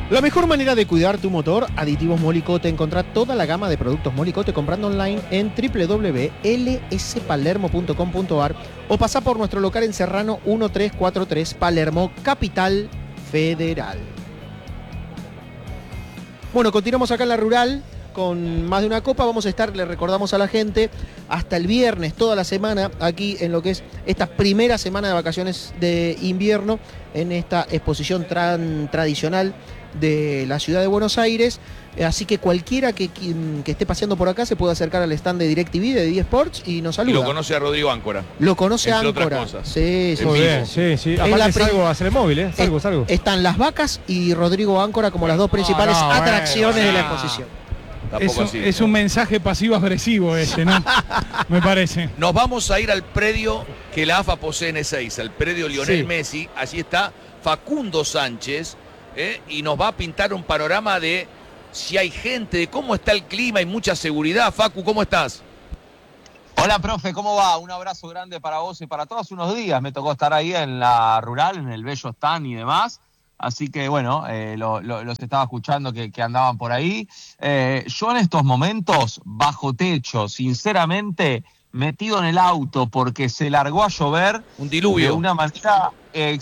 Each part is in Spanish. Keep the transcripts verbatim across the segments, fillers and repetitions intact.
La mejor manera de cuidar tu motor, Aditivos Molicote. Encontrá toda la gama de productos Molicote comprando online en doble u doble u doble u punto l s palermo punto com punto a r o pasá por nuestro local en Serrano mil trescientos cuarenta y tres, Palermo, Capital Federal. Bueno, continuamos acá en la Rural con más de una copa. Vamos a estar, le recordamos a la gente, hasta el viernes, toda la semana, aquí en lo que es esta primera semana de vacaciones de invierno, en esta exposición tran, tradicional de la ciudad de Buenos Aires. Así que cualquiera que, que esté paseando por acá se puede acercar al stand de DirecTV, de D Sports, y nos saluda. Y lo conoce a Rodrigo Áncora. Lo conoce a Áncora. Otras cosas. Sí, sí, muy bien, sí, sí. Aparte salgo a hacer el móvil, ¿eh? Salgo, salgo. Están las vacas y Rodrigo Áncora como las dos principales no, no, atracciones bueno, de la exposición. Es, así, es un mensaje pasivo-agresivo este, ¿no? Me parece. Nos vamos a ir al predio que la A F A posee en Ezeiza, el predio Lionel sí. Messi. Allí está Facundo Sánchez, ¿eh? Y nos va a pintar un panorama de si hay gente, de cómo está el clima y mucha seguridad. Facu, ¿cómo estás? Hola, profe, ¿cómo va? Un abrazo grande para vos y para todos. Unos días me tocó estar ahí en la Rural, en el bello stand y demás. Así que, bueno, eh, lo, lo, los estaba escuchando que, que andaban por ahí. Eh, yo en estos momentos, bajo techo, sinceramente, metido en el auto porque se largó a llover. Un diluvio. De una manera, eh,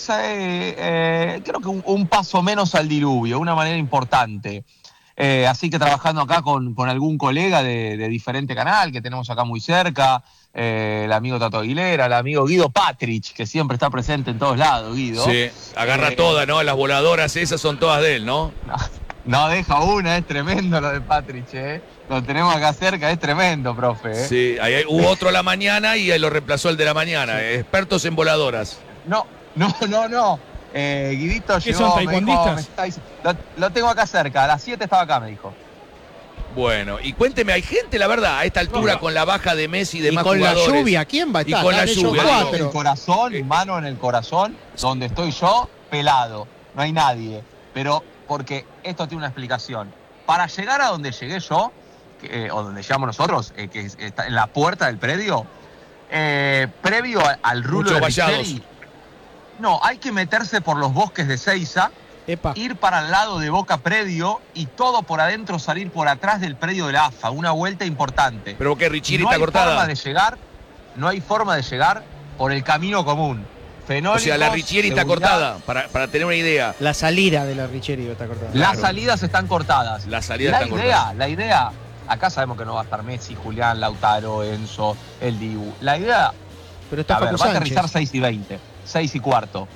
eh, creo que un, un paso menos al diluvio, una manera importante. Eh, así que trabajando acá con, con algún colega de, de diferente canal que tenemos acá muy cerca, eh, el amigo Tato Aguilera, el amigo Guido Patrich, que siempre está presente en todos lados, Guido. Sí, agarra eh, todas, ¿no? Las voladoras esas son todas de él, ¿no? No, no deja una, es tremendo lo de Patrich, ¿eh? Lo tenemos acá cerca, es tremendo, profe. ¿eh? Sí, ahí hubo otro a la mañana y lo reemplazó el de la mañana, sí. Expertos en voladoras. No, no, no, no. Eh, Guidito ¿Qué llegó, son, taekwondistas? Me dijo, me lo, lo tengo acá cerca, a las siete estaba acá, me dijo. Bueno, y cuénteme, hay gente, la verdad, a esta altura no, con la baja de Messi y demás y con jugadores. La lluvia, ¿quién va a estar? Y con la lluvia. Mano en el corazón, mano en el corazón, donde estoy yo, pelado, no hay nadie. Pero porque esto tiene una explicación. Para llegar a donde llegué yo, que, eh, o donde llegamos nosotros, eh, que está en la puerta del predio, eh, previo al rulo de Richeri, no, hay que meterse por los bosques de Ezeiza, Epa. ir para el lado de Boca Predio y todo por adentro salir por atrás del predio de la A F A, una vuelta importante. Pero que Richeri no está hay cortada. Forma de llegar, no hay forma de llegar por el camino común. Fenólicos, o sea, la Richeri está cortada, para, para tener una idea. La salida de la Richeri está cortada. Las claro. salidas están cortadas. Las salidas la están idea, cortadas. La idea, acá sabemos que no va a estar Messi, Julián, Lautaro, Enzo, el Dibu. La idea, pero está a ver, va a aterrizar Sánchez. seis y veinte, seis y cuarto.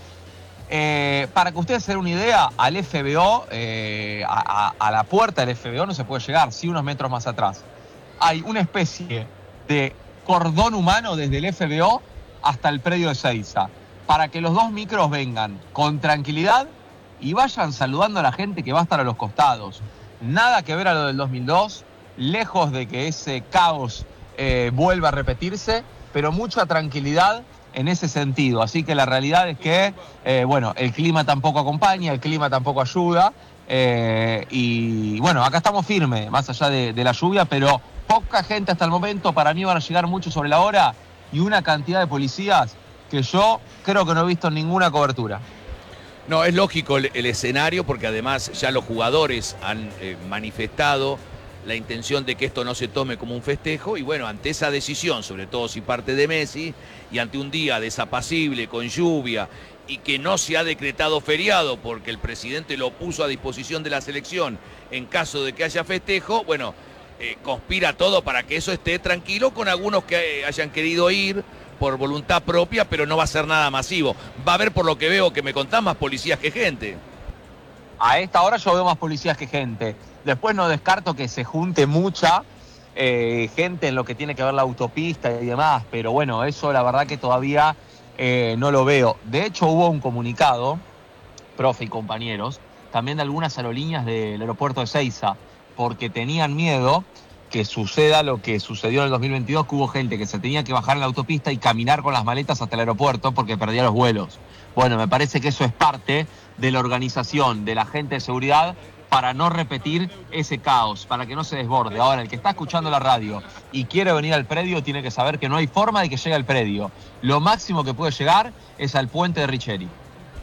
Eh, para que ustedes se den una idea, al F B O, eh, a, a, a la puerta del F B O no se puede llegar, sí unos metros más atrás. Hay una especie de cordón humano desde el F B O hasta el predio de Ezeiza, para que los dos micros vengan con tranquilidad y vayan saludando a la gente que va a estar a los costados. Nada que ver a lo del dos mil dos, lejos de que ese caos eh, vuelva a repetirse, pero mucha tranquilidad en ese sentido. Así que la realidad es que, eh, bueno, el clima tampoco acompaña, el clima tampoco ayuda. Eh, y bueno, acá estamos firmes, más allá de, de la lluvia, pero poca gente hasta el momento. Para mí van a llegar mucho sobre la hora y una cantidad de policías que yo creo que no he visto en ninguna cobertura. No, es lógico el, el escenario, porque además ya los jugadores han eh, manifestado la intención de que esto no se tome como un festejo, y bueno, ante esa decisión, sobre todo si parte de Messi, y ante un día desapacible, con lluvia, y que no se ha decretado feriado porque el presidente lo puso a disposición de la selección en caso de que haya festejo, bueno, eh, conspira todo para que eso esté tranquilo, con algunos que hayan querido ir por voluntad propia, pero no va a ser nada masivo. Va a haber, por lo que veo que me contás, más policías que gente. A esta hora yo veo más policías que gente. Después no descarto que se junte mucha eh, gente en lo que tiene que ver la autopista y demás, pero bueno, eso la verdad que todavía eh, no lo veo. De hecho hubo un comunicado, profe y compañeros, también de algunas aerolíneas del aeropuerto de Ezeiza, porque tenían miedo que suceda lo que sucedió en el dos mil veintidós, que hubo gente que se tenía que bajar en la autopista y caminar con las maletas hasta el aeropuerto porque perdía los vuelos. Bueno, me parece que eso es parte de la organización de la gente de seguridad para no repetir ese caos, para que no se desborde. Ahora, el que está escuchando la radio y quiere venir al predio tiene que saber que no hay forma de que llegue al predio. Lo máximo que puede llegar es al puente de Richeri.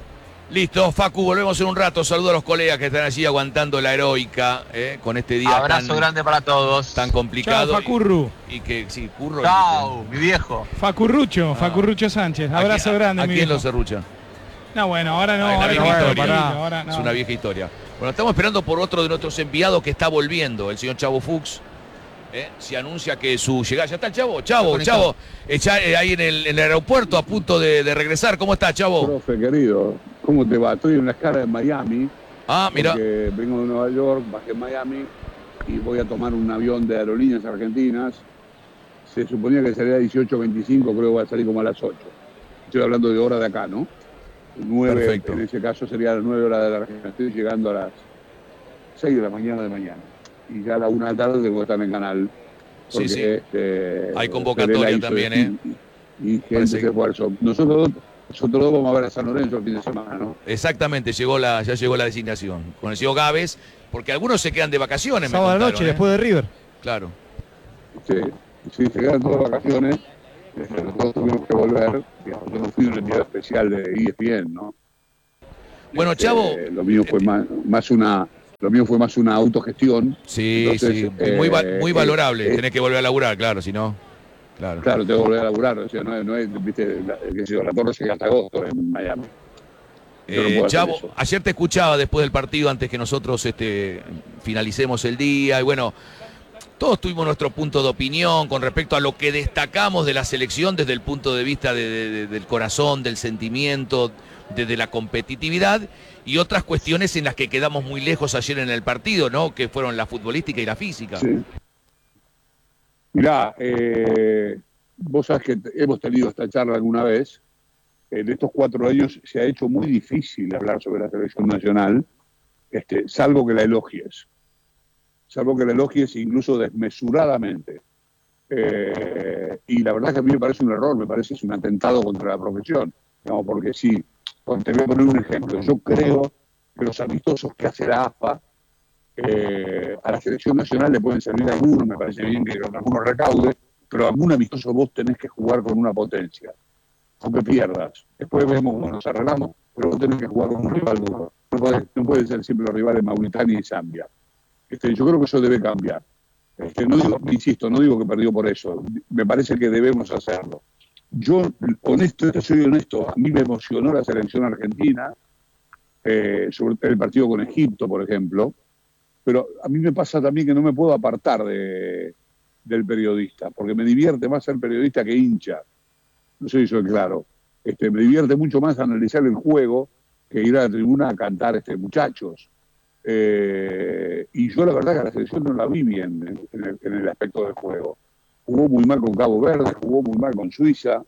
Listo, Facu, volvemos en un rato. Saludo a los colegas que están allí aguantando la heroica, eh, con este día Abrazo tan, grande para todos. tan complicado. Chao, Facurru. Y, y que, sí, curro. Chao, mi viejo. Facurrucho, Ah. Facurrucho Sánchez. Abrazo ¿A, grande, ¿A mi quién viejo. lo serrucha? No, bueno, ahora no. Ah, es una ahora vieja no, historia. pará, ahora no. Es una vieja historia. Bueno, estamos esperando por otro de nuestros enviados que está volviendo, el señor Chavo Fuchs. Eh, se anuncia que su llegada. ¿Ya está el Chavo? Chavo, Chavo, eh, ya, eh, ahí en el, en el aeropuerto a punto de, de regresar. ¿Cómo está, Chavo? Profe, querido, ¿cómo te va? Estoy en la escala de Miami. Ah, mira. Porque vengo de Nueva York, bajé en Miami y voy a tomar un avión de Aerolíneas Argentinas. Se suponía que salía a dieciocho veinticinco, creo que va a salir como a las ocho. Estoy hablando de hora de acá, ¿no? nueve, Perfecto. En ese caso sería las nueve horas de la Argentina. Estoy llegando a las seis de la mañana de mañana. Y ya a la una de la tarde tengo que estar en el canal. Porque, Sí, sí. Este, Hay convocatoria hizo también, de- ¿eh? Y, y gente Parece de que- esfuerzo. Nosotros dos, nosotros dos vamos a ver a San Lorenzo el fin de semana, ¿no? Exactamente, llegó la, ya llegó la designación. Con el señor Gávez, porque algunos se quedan de vacaciones. me Sábado a la contaron, noche, ¿eh? después de River. Claro. Sí, sí, se quedan todas las vacaciones. Este, nosotros tuvimos que volver. Digamos, yo no fui un enviado especial de E S P N, ¿no? Bueno, Este, Chavo. Lo mío fue más, más una. Lo mío fue más una autogestión. Sí, Entonces, sí. eh, muy, va- muy eh, valorable. eh, Tenés que volver a laburar, claro, si no. Claro. Claro, tengo que volver a laburar. O sea, no es, no es viste, la, qué sé yo, la torre llega hasta agosto en Miami. Yo no Eh, puedo hacer Chavo, eso. ayer te escuchaba después del partido, antes que nosotros este, finalicemos el día, y bueno, todos tuvimos nuestro punto de opinión con respecto a lo que destacamos de la selección desde el punto de vista de- de- de- del corazón, del sentimiento, desde la competitividad, y otras cuestiones en las que quedamos muy lejos ayer en el partido, ¿no? Que fueron la futbolística y la física. Sí. Mirá, eh, vos sabés que te- hemos tenido esta charla alguna vez. En estos cuatro años se ha hecho muy difícil hablar sobre la selección nacional, este, salvo que la elogies. Salvo que la elogies incluso desmesuradamente. Eh, y la verdad que a mí me parece un error, me parece es un atentado contra la profesión. Digamos, porque sí, te voy a poner un ejemplo. Yo creo que los amistosos que hace la A F A eh, a la selección nacional le pueden servir algunos, me parece bien que con algunos recaude, pero algún amistoso vos tenés que jugar con una potencia, aunque pierdas. Después vemos cómo nos arreglamos, pero vos tenés que jugar con un rival duro. No puede, no puede ser siempre los rivales Mauritania y Zambia. Este, yo creo que eso debe cambiar. Este, no digo, insisto, no digo que perdió por eso. Me parece que debemos hacerlo. Yo, honesto, te soy honesto, a mí me emocionó la selección argentina, eh, sobre el partido con Egipto, por ejemplo, pero a mí me pasa también que no me puedo apartar de, del periodista, porque me divierte más ser periodista que hincha. No sé si soy claro. Este, me divierte mucho más analizar el juego que ir a la tribuna a cantar este, muchachos. Eh, y yo la verdad que a la selección no la vi bien en, en, el, en el aspecto del juego. Jugó muy mal con Cabo Verde, jugó muy mal con Suiza.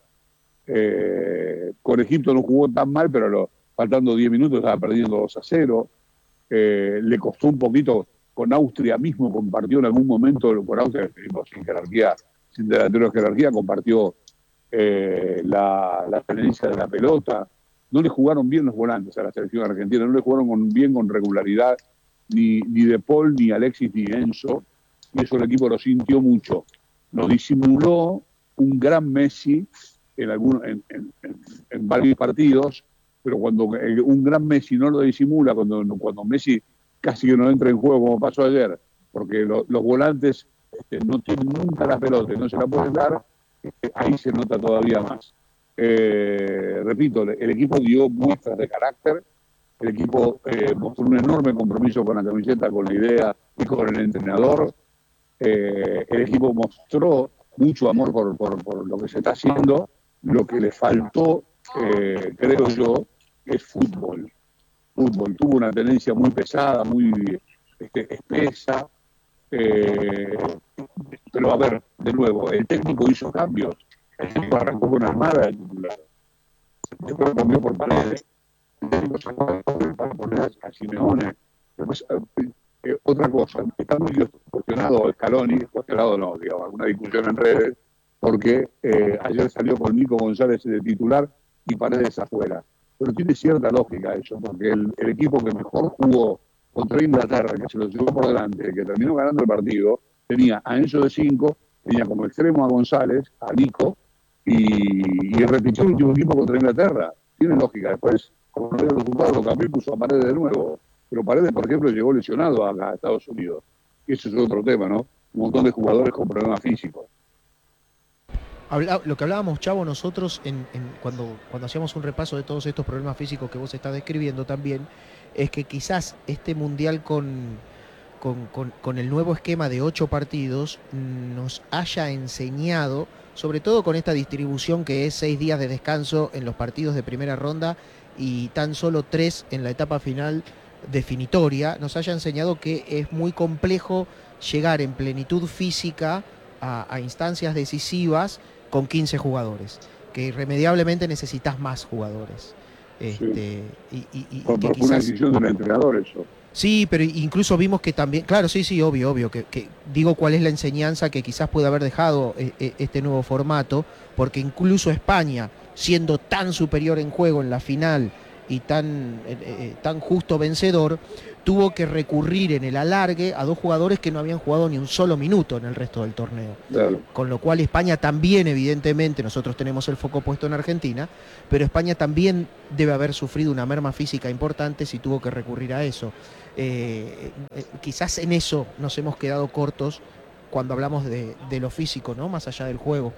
Eh, con Egipto no jugó tan mal, pero lo, faltando diez minutos estaba perdiendo dos a cero. Eh, le costó un poquito con Austria mismo, compartió en algún momento con Austria, sin jerarquía, sin delantero de jerarquía, compartió eh, la, la tenencia de la pelota. No le jugaron bien los volantes a la selección argentina, no le jugaron con, bien con regularidad ni, ni De Paul, ni Alexis, ni Enzo, y eso el equipo lo sintió mucho. Lo disimuló un gran Messi en, algún, en, en, en, en varios partidos, pero cuando un gran Messi no lo disimula, cuando, cuando Messi casi que no entra en juego como pasó ayer, porque lo, los volantes este, no tienen nunca la pelota, no se la pueden dar, este, ahí se nota todavía más. Eh, repito, el equipo dio muestras de carácter, el equipo eh, mostró un enorme compromiso con la camiseta, con la idea y con el entrenador. Eh, el equipo mostró mucho amor por, por, por lo que se está haciendo. Lo que le faltó, eh, creo yo, es fútbol. Fútbol tuvo una tendencia muy pesada, muy este, espesa. Eh, pero a ver, de nuevo, el técnico hizo cambios. El técnico arrancó con Armada de titular. Después cambió por Paredes. El técnico sacó para poner a Simeone. Después, eh, eh, otra cosa, está muy cuestionado Scaloni, cuestionado no, digamos, alguna discusión en redes, porque eh, ayer salió con Nico González de titular y Paredes afuera. Pero tiene cierta lógica eso, porque el, el equipo que mejor jugó contra Inglaterra, que se lo llevó por delante, que terminó ganando el partido, tenía a Enzo de cinco, tenía como extremo a González, a Nico, y, y repitió el último equipo contra Inglaterra. Tiene lógica. Después como no había resultado, lo cambió y puso a Paredes de nuevo. Pero Paredes, por ejemplo, llegó lesionado a, a Estados Unidos. Y eso es otro tema, ¿no? Un montón de jugadores con problemas físicos. Habla, lo que hablábamos, Chavo, nosotros en, en, cuando, cuando hacíamos un repaso de todos estos problemas físicos que vos estás describiendo también, es que quizás este Mundial con, con, con, con el nuevo esquema de ocho partidos nos haya enseñado, sobre todo con esta distribución que es seis días de descanso en los partidos de primera ronda y tan solo tres en la etapa final definitoria, nos haya enseñado que es muy complejo llegar en plenitud física a, a instancias decisivas con quince jugadores, que irremediablemente necesitas más jugadores. Este, sí. y, y, y Por, que por quizás... una decisión del entrenador eso. Sí, pero incluso vimos que también, claro, sí, sí, obvio, obvio, que, que digo cuál es la enseñanza que quizás puede haber dejado eh, eh, este nuevo formato, porque incluso España, siendo tan superior en juego en la final y tan, eh, eh, tan justo vencedor, tuvo que recurrir en el alargue a dos jugadores que no habían jugado ni un solo minuto en el resto del torneo. Claro. Con lo cual España también, evidentemente, nosotros tenemos el foco puesto en Argentina, pero España también debe haber sufrido una merma física importante si tuvo que recurrir a eso. Eh, eh, quizás en eso nos hemos quedado cortos cuando hablamos de, de lo físico, ¿no? Más allá del juego.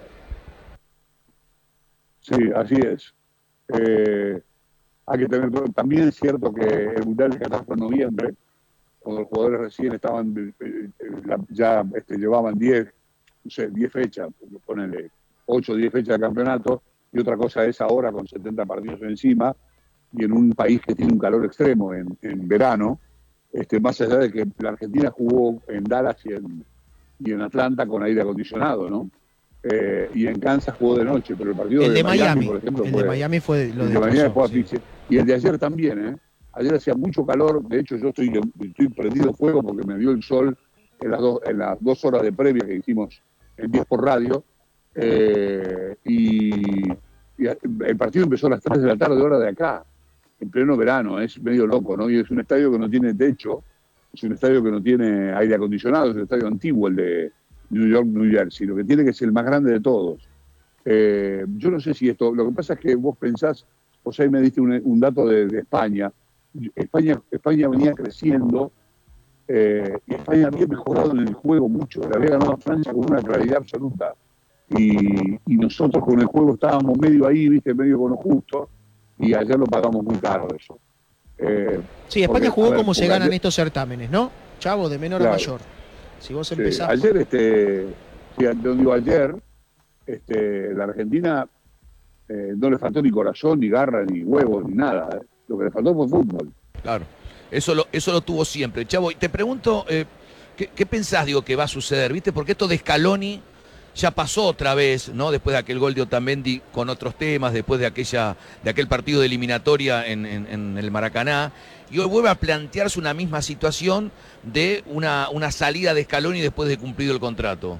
Sí, así es. Eh, hay que tener también es cierto que el Mundial de Qatar fue en noviembre, cuando los jugadores recién estaban eh, ya este, llevaban diez, no sé, diez fechas, ponele ocho o diez fechas de campeonato, y otra cosa es ahora con setenta partidos encima y en un país que tiene un calor extremo en, en verano, este, más allá de que la Argentina jugó en Dallas y en, y en Atlanta con aire acondicionado, ¿no? Eh, y en Kansas jugó de noche, pero el partido el de, de Miami, Miami, por ejemplo, el fue, de Miami fue lo el de Miami fue sí. Y el de ayer también, ¿eh? Ayer hacía mucho calor, de hecho yo estoy, estoy prendido fuego porque me dio el sol en las, dos, en las dos horas de previa que hicimos en diez por radio, eh, y, y el partido empezó a las tres de la tarde, hora de acá, en pleno verano, es medio loco, ¿no? Y es un estadio que no tiene techo, es un estadio que no tiene aire acondicionado, es un estadio antiguo, el de New York, New Jersey, lo que tiene que ser el más grande de todos. Eh, yo no sé si esto, lo que pasa es que vos pensás, vos ahí me diste un, un dato de, de España. España, España venía creciendo, eh, y España había mejorado en el juego mucho, le había ganado a Francia con una claridad absoluta. Y, y nosotros con el juego estábamos medio ahí, viste, medio con lo justo, y ayer lo pagamos muy caro eso. Eh, sí, España porque, jugó ver, como se ganan ayer, estos certámenes, ¿no? Chavo, de menor claro, a mayor. Si vos sí, empezás... ayer, este, si yo digo ayer, este, la Argentina eh, no le faltó ni corazón, ni garra, ni huevos, ni nada. ¿eh? Lo que le faltó fue fútbol. Claro, eso lo, eso lo tuvo siempre. Chavo, y te pregunto, eh, ¿qué, ¿qué pensás, digo, que va a suceder? ¿Viste? Porque esto de Scaloni ya pasó otra vez, ¿no? Después de aquel gol de Otamendi con otros temas, después de aquella, de aquel partido de eliminatoria en, en, en el Maracaná, y hoy vuelve a plantearse una misma situación de una, una salida de Scaloni después de cumplido el contrato.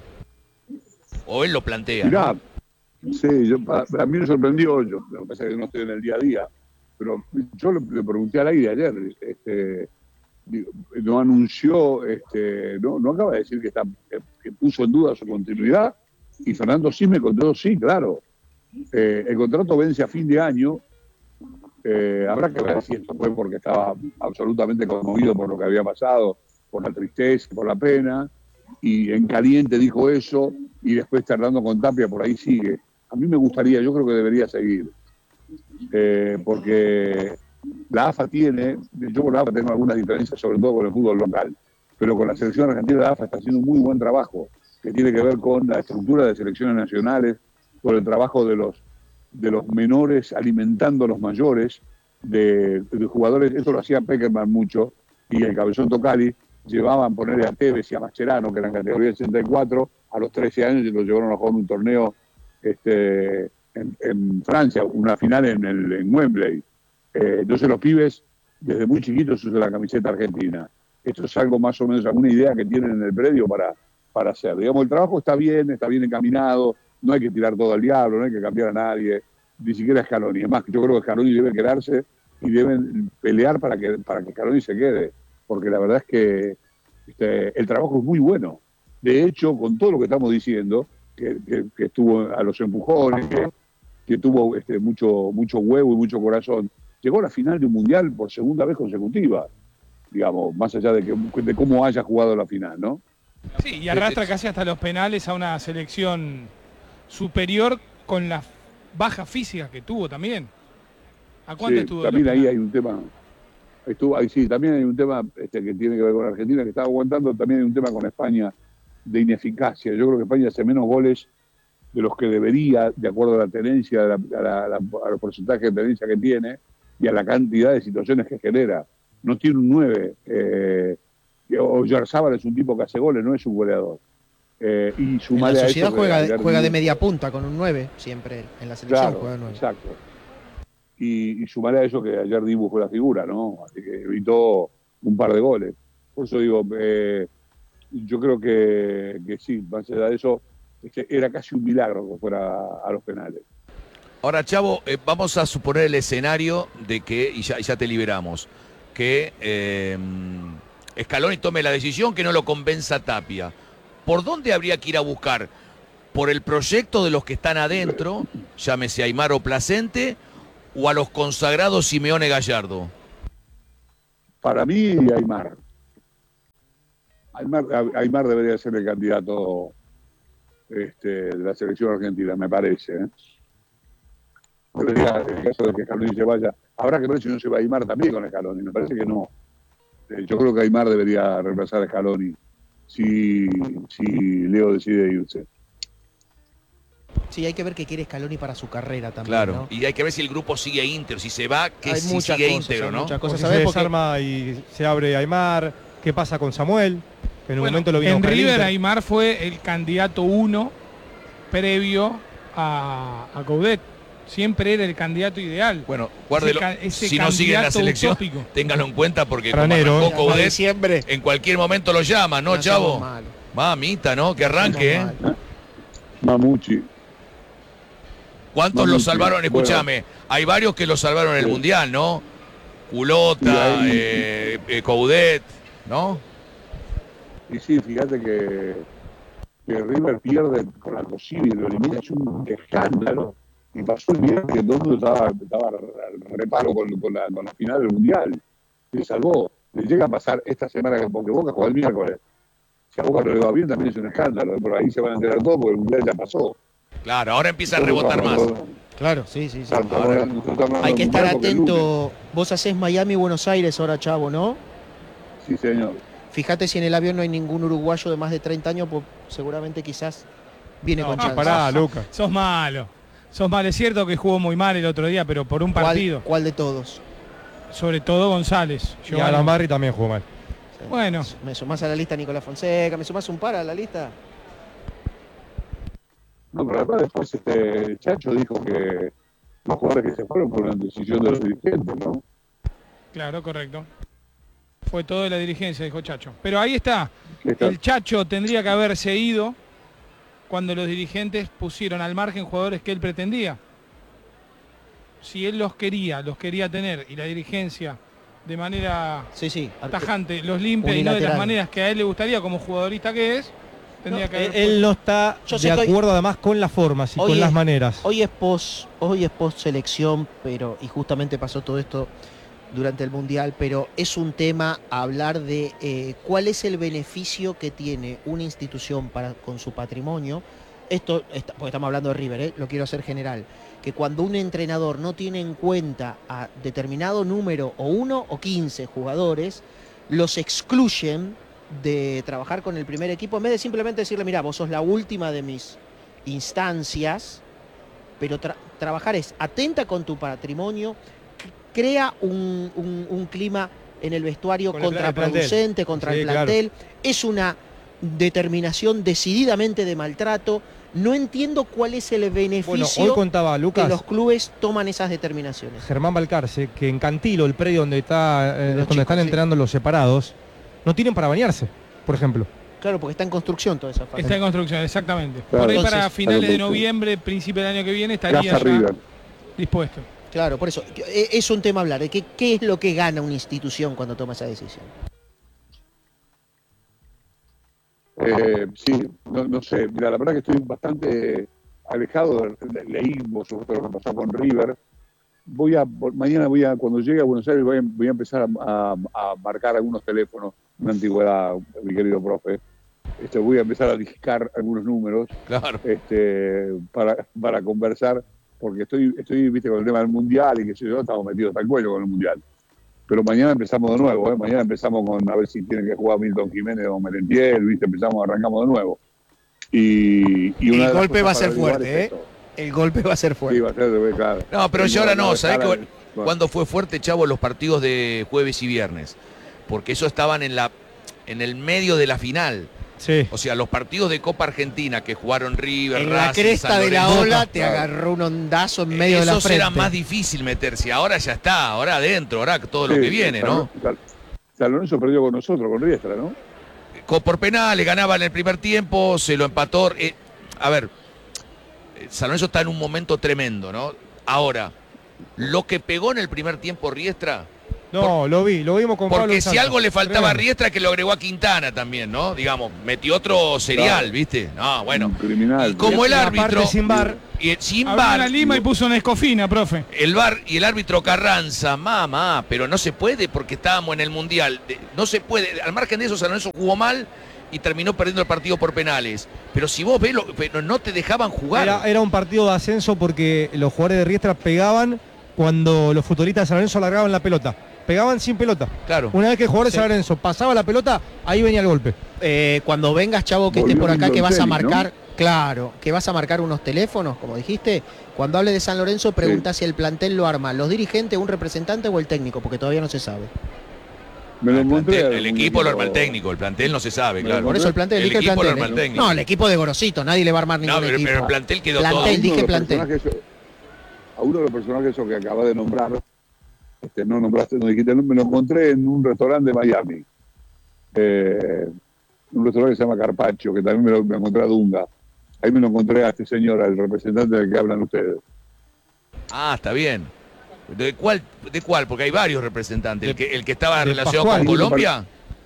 O él lo plantea. Mirá, ¿no? sí, yo, a, a mí me sorprendió, yo, lo que pasa es que no estoy en el día a día, pero yo le, le pregunté al aire ayer, este, digo, no anunció, este, no, no acaba de decir que, está, que, que puso en duda su continuidad, y Fernando sí me contó, sí, claro, eh, el contrato vence a fin de año, eh, habrá que ver si esto fue porque estaba absolutamente conmovido por lo que había pasado, por la tristeza, por la pena, y en caliente dijo eso, y después charlando con Tapia por ahí sigue. A mí me gustaría, yo creo que debería seguir, eh, porque la A F A tiene, yo con la A F A tengo algunas diferencias, sobre todo con el fútbol local, pero con la selección argentina la A F A está haciendo un muy buen trabajo, que tiene que ver con la estructura de selecciones nacionales, con el trabajo de los, de los menores alimentando a los mayores, de, de jugadores, esto lo hacía Peckerman mucho, y el Cabezón Tocali, llevaban ponerle a Tevez y a Mascherano, que eran categoría sesenta y cuatro, a los trece años y los llevaron a jugar un torneo este, en, en Francia, una final en, el, en Wembley. Eh, entonces los pibes, desde muy chiquitos, usan la camiseta argentina. Esto es algo más o menos, alguna idea que tienen en el predio para, para hacer. Digamos, el trabajo está bien, está bien encaminado, no hay que tirar todo al diablo, no hay que cambiar a nadie, ni siquiera a Scaloni. Es más, yo creo que Scaloni debe quedarse y deben pelear para que, para que Scaloni se quede, porque la verdad es que este, el trabajo es muy bueno. De hecho, con todo lo que estamos diciendo, que, que, que estuvo a los empujones, que, que tuvo este, mucho, mucho huevo y mucho corazón, llegó a la final de un mundial por segunda vez consecutiva, digamos, más allá de, que, de cómo haya jugado la final, ¿no? Sí, y arrastra casi hasta los penales a una selección superior con las bajas físicas que tuvo también. ¿A cuánto Sí, estuvo? también ahí hay un tema, estuvo, ahí sí, también hay un tema este, que tiene que ver con Argentina, que estaba aguantando, también hay un tema con España de ineficacia. Yo creo que España hace menos goles de los que debería, de acuerdo a la tenencia, a, la, a, la, a los porcentajes de tenencia que tiene y a la cantidad de situaciones que genera. No tiene un nueve. Eh, Oyarzábal es un tipo que hace goles, no es un goleador. Eh, y en la sociedad a eso juega, de, juega de media punta con un nueve siempre. En la selección claro, juega nueve. Exacto. Y, y sumaré a eso que ayer Dibu fue la figura, ¿no? Así que evitó un par de goles. Por eso digo, eh, yo creo que, que sí, más allá de eso, es que era casi un milagro que fuera a los penales. Ahora, Chavo, eh, vamos a suponer el escenario de que, y ya, ya te liberamos, que eh, Scaloni tome la decisión, que no lo convenza Tapia. ¿Por dónde habría que ir a buscar? ¿Por el proyecto de los que están adentro, llámese Aimar o Placente, o a los consagrados Simeone Gallardo? Para mí, Aimar. Aimar, Aimar debería ser el candidato este, de la selección argentina, me parece. ¿eh? Debería, en el caso de que Scaloni se vaya, habrá que ver si no se va a Aimar también con Scaloni, me parece que no. Eh, yo creo que Aimar debería reemplazar a Scaloni si, si Leo decide irse. Sí, hay que ver qué quiere Scaloni para su carrera también. Claro, ¿no? y hay que ver si el grupo sigue íntegro, si se va, que hay si muchas sigue cosas, íntegro, hay ¿no? Muchas cosas. Si se ¿Sabés? desarma y se abre Aimar, ¿qué pasa con Samuel? Que en un Bueno, momento lo vino en con el River Inter. Aimar fue el candidato uno previo a, a Coudet. Siempre era el candidato ideal. Bueno, guárdelo, Ese, ese si no sigue en la candidato selección, utópico. ténganlo en cuenta porque Granero, como ¿eh? arrancó Coudet, Siempre. en cualquier momento lo llama, ¿no, No Chavo? somos malos. Mamita, ¿no? Que arranque, ¿eh? Mamucci. ¿Cuántos Mamucci. lo salvaron? Escúchame, Bueno. hay varios que lo salvaron en el Sí. Mundial, ¿no? Culota, Y ahí- eh, eh, Coudet, ¿no? Y sí, fíjate que, que River pierde con la Cosini y lo elimina, es un escándalo. Y pasó el viernes que todo el mundo estaba, estaba al reparo con, con, la, con la final del Mundial. Se salvó. Le llega a pasar esta semana que porque Boca juega el miércoles. Si a Boca no le va bien también es un escándalo. Por ahí se van a enterar todos porque el Mundial ya pasó. Claro, ahora empieza a rebotar más. Claro, sí, sí, sí. Claro, Ahora- nosotros estamos hablando Hay que del estar Mundial porque el lunes- atento. Vos hacés Miami, Buenos Aires ahora, Chavo, ¿no? Sí, señor. Fíjate si en el avión no hay ningún uruguayo de más de treinta años, pues seguramente quizás viene No, con no, chance. Pará, Luca. Sos malo. Sos malo. Es cierto que jugó muy mal el otro día, pero por un ¿Cuál- partido. ¿Cuál de todos? Sobre todo González. Y Giovanni. Alan Barry también jugó mal. Bueno. ¿Me sumás a la lista Nicolás Fonseca? ¿Me sumás un par a la lista? No, pero además después este Chacho dijo que los jugadores que se fueron por una decisión de los dirigentes, ¿no? Claro, correcto. Fue todo de la dirigencia, dijo Chacho. Pero ahí está. Está- El Chacho tendría que haberse ido cuando los dirigentes pusieron al margen jugadores que él pretendía. Si él los quería, los quería tener, y la dirigencia de manera Sí, sí. tajante los limpia y no de las Unilateral. maneras que a él le gustaría como jugadorista que es, tendría que haber Él, él no está Yo de sé que hoy- acuerdo además con las formas y Hoy con es- las maneras. Hoy es post, hoy es post selección, pero y justamente pasó todo esto durante el Mundial, pero es un tema a hablar de eh, cuál es el beneficio que tiene una institución para con su patrimonio. Esto, está- porque estamos hablando de River, ¿eh? Lo quiero hacer general, que cuando un entrenador no tiene en cuenta a determinado número o uno o quince jugadores, los excluyen de trabajar con el primer equipo, en vez de simplemente decirle, mira, vos sos la última de mis instancias, pero tra- trabajar es atenta con tu patrimonio, crea un, un- un clima en el vestuario Con el pla- el contraproducente contra Sí, el claro. plantel, es una determinación decididamente de maltrato. No entiendo cuál es el Bueno, beneficio hoy contaba que Lucas, los clubes toman esas determinaciones. Germán Balcarce, que en Cantilo, el predio donde está eh, Los donde chicos, están sí. entrenando los separados, no tienen para bañarse, por ejemplo. Claro, porque está en construcción toda esa fase. Está en construcción, exactamente. Claro. Por ahí para Entonces, finales de claro, noviembre, principio del año que viene, estaría Casa ya River. dispuesto. Claro, por eso. eh, Es un tema hablar de qué, qué es lo que gana una institución cuando toma esa decisión. Eh, sí, no, no sé, mira, la verdad que estoy bastante alejado, de, de- leí vos sobre todo lo que pasó con River, voy a, mañana voy a, cuando llegue a Buenos Aires, voy a, voy a empezar a, a, a marcar algunos teléfonos, una antigüedad, mi querido profe. Este, voy a empezar a discar algunos números Claro. este, para, para conversar, porque estoy, estoy, viste, con el tema del Mundial y que sé yo, estamos metidos hasta el cuello con el Mundial. Pero mañana empezamos de nuevo, ¿eh? Mañana empezamos con a ver si tienen que jugar Milton Jiménez o Merentiel, viste, empezamos, arrancamos de nuevo. Y, y una el de las golpe cosas va a ser para averiguar fuerte, es ¿eh? eso. El golpe va a ser fuerte. Sí, va a ser, claro. No, pero yo ahora no, ¿sabés claro, qué? bueno. ¿Cuándo fue fuerte, Chavo, los partidos de jueves y viernes? Porque eso estaban en la en el medio de la final. Sí. O sea, los partidos de Copa Argentina que jugaron River, En la Racing, cresta San de la Lorenzo, ola te Claro. agarró un ondazo en medio de la esos frente. era más difícil meterse. Ahora ya está, ahora adentro, ahora todo lo Sí, que viene, San- ¿no? San, San Lorenzo perdió con nosotros, con Riestra, ¿no? Co- Por penal, le ganaba en el primer tiempo, se lo empató. eh, a ver, eh, San Lorenzo está en un momento tremendo, ¿no? Ahora, lo que pegó en el primer tiempo Riestra, No, lo vi, lo vimos con Pablo porque si Santos. algo le faltaba a Tremendo. Riestra, que lo agregó a Quintana también, ¿no? Digamos, metió otro serial, Claro. ¿viste? No, bueno. Un criminal. Y como el Una árbitro, parte sin bar. y sin Abrió bar, la Lima y puso una escofina, profe. el bar y el árbitro Carranza, mamá, pero no se puede porque estábamos en el Mundial. De- No se puede. Al margen de eso, San Lorenzo jugó mal y terminó perdiendo el partido por penales. Pero si vos ves, lo, pero no te dejaban jugar. Era, era un partido de ascenso porque los jugadores de Riestra pegaban cuando los futbolistas de San Lorenzo largaban la pelota. Pegaban sin pelota. Claro. Una vez que el jugador de Sí. San Lorenzo pasaba la pelota, ahí venía el golpe. Eh, cuando vengas, Chavo, que estés Volvió por acá, que vas a Milton Telly, marcar, claro, que vas a marcar unos teléfonos, como dijiste, cuando hable de San Lorenzo, pregunta si el plantel lo arma los dirigentes, un representante o el técnico, porque todavía no se sabe. Me lo El, encontré. plantel- a el un equipo lo arma el técnico, el plantel no se sabe, Me claro. Por eso el plantel, El dije el equipo lo plantel. arma el ¿eh? técnico. No, el equipo de Gorosito, nadie le va a armar ningún No, pero, equipo. pero el plantel quedó Plantel, todo. dije uno de los plantel. personajes- A uno de los personajes esos que acabas de nombrar, este, no nombraste, no dijiste, me lo encontré en un restaurante de Miami. Eh, un restaurante que se llama Carpaccio, que también me lo me encontré a Dunga. Ahí me lo encontré a este señor, al representante del que hablan ustedes. Ah, está bien. ¿De cuál? ¿De cuál? Porque hay varios representantes. ¿El que, el que estaba de relacionado Pascual. con Colombia?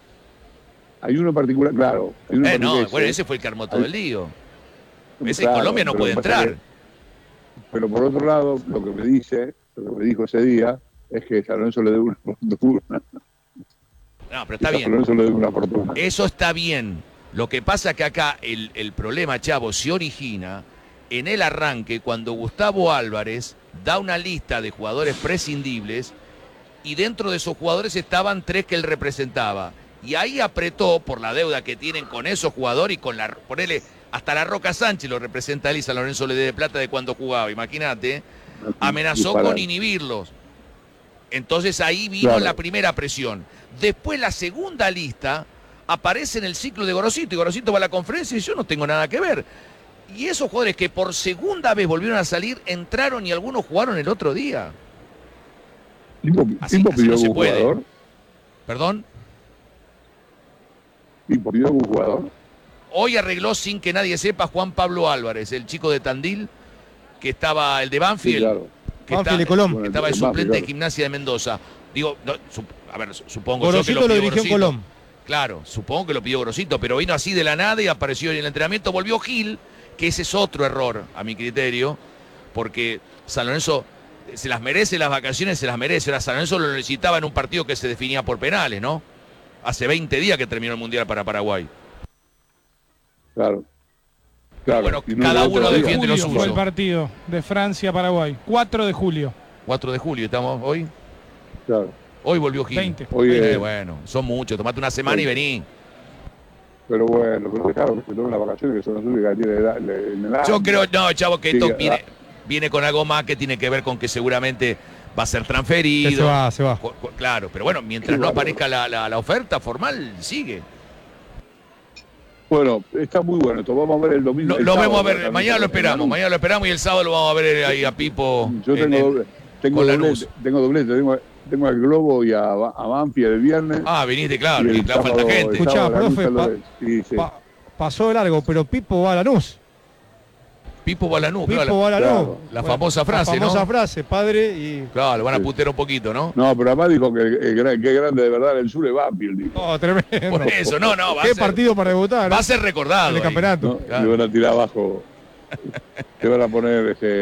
Hay uno en particular, claro. Hay uno en Eh, no, particular, bueno, ese- ese fue el que armó todo el lío. Ese Claro, en Colombia no pero puede lo que pasa entrar. es que- pero por otro lado, lo que me dice, lo que me dijo ese día, es que San Lorenzo le debe una fortuna. No, pero Que está San bien. Lorenzo le debe una fortuna. Eso está bien. Lo que pasa que acá el, el problema, Chavo, se origina en el arranque cuando Gustavo Álvarez da una lista de jugadores prescindibles y dentro de esos jugadores estaban tres que él representaba. Y ahí apretó por la deuda que tienen con esos jugadores y con la... Ponele, hasta la Roca Sánchez lo representa él y San Lorenzo le debe plata de cuando jugaba, imagínate. Amenazó Disparar. con inhibirlos. Entonces ahí vino Claro. la primera presión. Después la segunda lista aparece en el ciclo de Gorosito y Gorosito va a la conferencia y yo no tengo nada que ver. Y esos jugadores que por segunda vez volvieron a salir, entraron y algunos jugaron el otro día. ¿Tipo, Así- tipo así pidió no se algún puede. jugador? ¿Perdón? ¿Tipo pidió algún jugador? Hoy arregló sin que nadie sepa Juan Pablo Álvarez, el chico de Tandil, que estaba, el de Sí, Banfield, claro. que Banfield está- y Colón. Bueno, estaba de el suplente Banfield, de claro. Gimnasia de Mendoza. Digo, no, sup- a ver, supongo yo Gorosito que lo lo pidió dirigió en Gorosito. Colón. Claro, supongo que lo pidió Gorosito, pero vino así de la nada y apareció en el entrenamiento. Volvió Gil, que ese es otro error, a mi criterio, porque San Lorenzo se las merece las vacaciones, se las merece. Ahora San Lorenzo lo necesitaba en un partido que se definía por penales, ¿no? Hace veinte días que terminó el Mundial para Paraguay. Claro. Claro. Bueno, Y no cada lo uno otro día. defiende lo Julio suyo. fue el partido de Francia-Paraguay. cuatro de julio. cuatro de julio estamos hoy. Claro. Hoy volvió Gil. veinte. Oye, Eh, bueno, son muchos. Tomate una semana y vení. pero bueno, pero claro, que se tomen las vacaciones, que son las únicas que tiene edad- le- en el Yo año. creo, no, chavo, que esto Sí, viene, ah. viene con algo más que tiene que ver con que seguramente va a ser Que se transferido. va, se va. Cu- cu- Claro, pero bueno, mientras Sí, no bueno. aparezca la, la- la oferta formal, sigue. Bueno, está muy bueno esto. Vamos a ver el domingo. Lo, el lo sábado vemos a ver, también mañana lo con- esperamos, mañana lo esperamos y el sábado lo vamos a ver ahí a Pipo. Yo en tengo el- doble, tengo con doblete, Lanús. tengo doblete, tengo, tengo al Globo y a, a Banfield el viernes. Ah, viniste, claro, y y el claro, falta sábado- gente. el Escuchá, sábado Lanús profe, San pa- Lorenzo. Sí, sí. Pa- pasó de largo, pero Pipo va a Lanús. Pipo Balanú, Pipo claro. va a Lanús. claro. La famosa frase, La famosa ¿no? frase, padre y... Claro, lo van a Sí. putear un poquito, ¿no? No, pero además dijo que, el gran- que grande de verdad el sur es Banfield. Dijo. Oh, tremendo. Por eso, no, no, va a Qué ser, partido para debutar. va ¿no? a ser recordado. En el ahí. campeonato. ¿No? Claro. Le van a tirar abajo. Te van a poner este,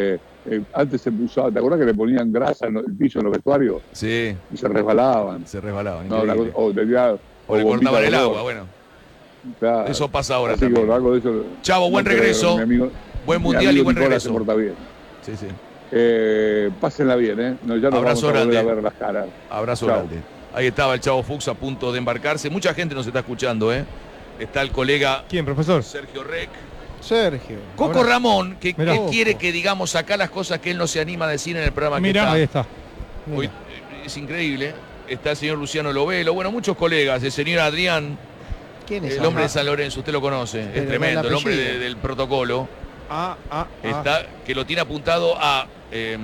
eh, antes se usaba, ¿te acuerdas que le ponían grasa en el piso en los vestuarios? Sí. Y se resbalaban. Se resbalaban. No, la cosa, o, tenía, o le bombita cortaban de el olor. agua, bueno. Claro. Eso pasa ahora Así también. que algo de eso, Chavo, buen no creo, regreso. mi amigo- Buen mi mundial y amigo buen Nicola regreso. se porta bien. Sí, sí. Eh, pásenla bien, ¿eh? No, ya nos Abrazo vamos a volver grande. a ver las caras. Abrazo Chao. grande. Ahí estaba el Chavo Fuchs a punto de embarcarse. Mucha gente nos está escuchando, ¿eh? Está el colega ¿Quién, profesor? Sergio Rec. Sergio. Coco Ahora- Ramón, que, Mirá. que Coco. quiere que digamos acá las cosas que él no se anima a decir en el programa Mirá. Ahí que está. está. Hoy, eh, es increíble. Está el señor Luciano Lovelo. Bueno, muchos colegas. El señor Adrián, ¿Quién es? el hombre de Ajá. San Lorenzo, usted lo conoce. Pero Es tremendo, no el el hombre apellido. de- del protocolo. Ah, ah, ah. Está, que lo tiene apuntado a, eh,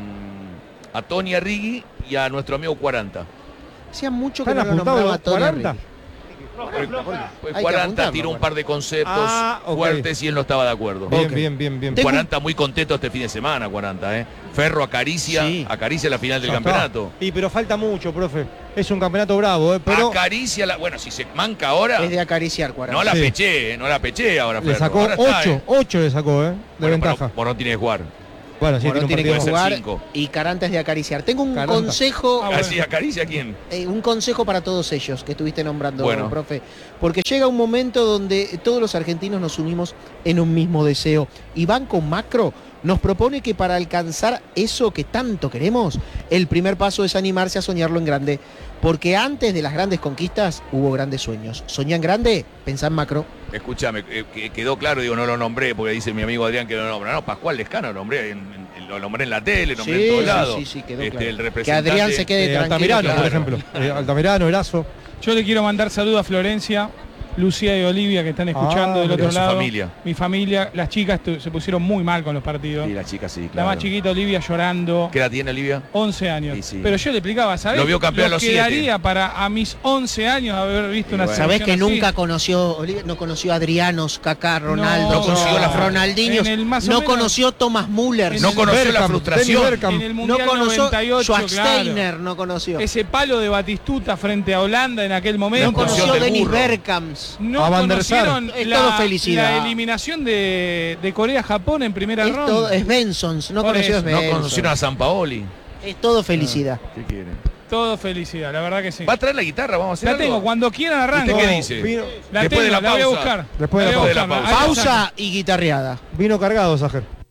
a Tony Arrigui y a nuestro amigo cuarenta. Hacía mucho que ¿Están no lo apuntados nombraba los Tony cuarenta? Arrigui. Pues Hay que cuarenta apuntarlo, tiró un bueno. par de conceptos Ah, ok. fuertes y él no estaba de acuerdo. Bien, Ok. bien, bien, bien. Tengo- cuarenta muy contento este fin de semana, cuarenta, ¿eh? Ferro acaricia, Sí. acaricia la final del Ya está. campeonato. Y pero falta mucho, profe. Es un campeonato bravo, ¿eh? Pero Acaricia la. Bueno, si se manca ahora, Es de acariciar cuarenta. no la Sí. peché, no la peché ahora, le Ferro. sacó Ahora está, ocho, ¿eh? ocho le sacó, ¿eh? De Bueno, ventaja. pero Morón tiene que jugar. Bueno, sí, Morón tiene tiene un que partido. puede ser jugar cinco. y Caranta es de acariciar. Tengo un Caranta. consejo, Ah, bueno. Así, acaricia a quién. eh, un consejo para todos ellos que estuviste nombrando, Bueno. profe. Porque llega un momento donde todos los argentinos nos unimos en un mismo deseo. Y Banco Macro nos propone que para alcanzar eso que tanto queremos, el primer paso es animarse a soñarlo en grande. Porque antes de las grandes conquistas hubo grandes sueños. Soñá en grande, pensá en macro. Escúchame, eh, que quedó claro, digo, no lo nombré porque dice mi amigo Adrián que lo nombra. No, Pascual Lescano lo nombré, en- en- lo nombré en la tele, lo nombré Sí, en todos sí, lados. sí, sí, quedó Este, claro. el Que representante- Adrián se quede Eh, tranquilo. Altamirano, por claro. ejemplo. Eh, Altamirano, Erazo. Yo le quiero mandar saludos a Florencia, Lucía y Olivia que están escuchando Ah, del mirá, otro su lado. familia. Mi familia, las chicas tu- se pusieron muy mal con los partidos. Sí, la chica sí, La claro. más chiquita Olivia llorando. ¿Qué edad tiene Olivia? once años. Sí, sí. Pero yo le explicaba, ¿sabés? Lo vio campeón a los que siete. daría para a mis once años haber visto Y una bueno. Sabés que selección así? nunca conoció, Olivia, no conoció a Adrianos, Kaká, Ronaldo, No consiguió la- Ronaldinho, en el más o no menos- conoció Thomas Müller, en No el- conoció la Bergkamp, frustración. Dennis Bergkamp. En el no Mundial conoció noventa y ocho, Schwarzenegger, claro. no conoció. Ese palo de Batistuta frente a Holanda en aquel momento. No conoció del Dennis burro. Bergkamps. No A Van der Sar. conocieron Es la, todo felicidad. la eliminación de, de Corea-Japón en primera Es, ronda. todo, es Bensons, no Por conoció a eso. No Bensons. conocieron a San Paoli. Es todo felicidad. ¿Qué quiere? Todo felicidad, la verdad que sí. ¿Va a traer la guitarra? Vamos a hacer La algo? tengo, cuando quieran arranco. ¿Usted qué dice? Vino, La Después tengo, de la la voy a pausa. buscar. Después de la voy a pausa. buscar. Después de la Ahí la saco. Pausa y guitarreada. vino cargado, Sajer.